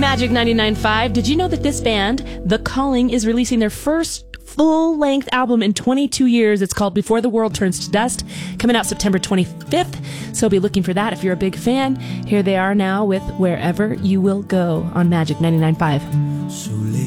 Magic 99.5. Did you know that this band, The Calling, is releasing their first full-length album in 22 years? It's called Before the World Turns to Dust, coming out September 25th. So be looking for that if you're a big fan. Here they are now with Wherever You Will Go on Magic 99.5. So late.